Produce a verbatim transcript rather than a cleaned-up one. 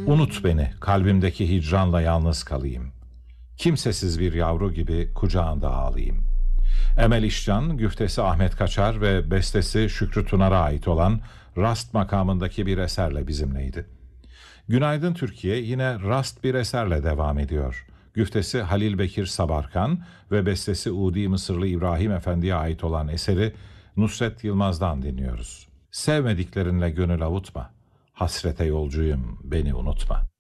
Unut beni, kalbimdeki hicranla yalnız kalayım. Kimsesiz bir yavru gibi kucağında ağlayayım. Emel İşcan, güftesi Ahmet Kaçar ve bestesi Şükrü Tunar'a ait olan Rast makamındaki bir eserle bizimleydi. Günaydın Türkiye yine rast bir eserle devam ediyor. Güftesi Halil Bekir Sabarkan ve bestesi Udi Mısırlı İbrahim Efendi'ye ait olan eseri Nusret Yılmaz'dan dinliyoruz. Sevmediklerinle gönül avutma, hasrete yolcuyum beni unutma.